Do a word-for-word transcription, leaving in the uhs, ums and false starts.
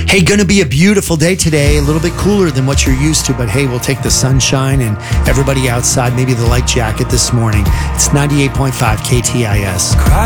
Hey, gonna be a beautiful day today, a little bit cooler than what you're used to, but hey, we'll take the sunshine and everybody outside, maybe the light jacket this morning. It's ninety-eight point five K T I S. Cry